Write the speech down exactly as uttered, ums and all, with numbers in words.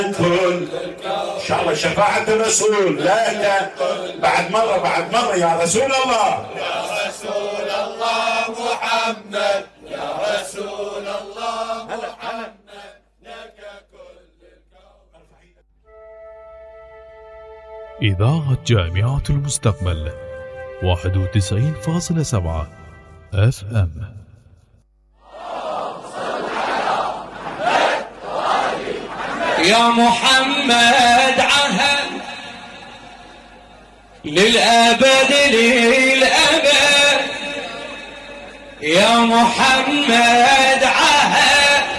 ان شاء الله شفاعة الرسول. لا لا بعد مرة بعد مرة يا رسول الله يا رسول الله محمد يا رسول الله محمد لك كل الكون. إذاعة جامعة المستقبل واحد وتسعين فاصلة سبعة اف ام. يا محمد عهد للأبد للأبد يا محمد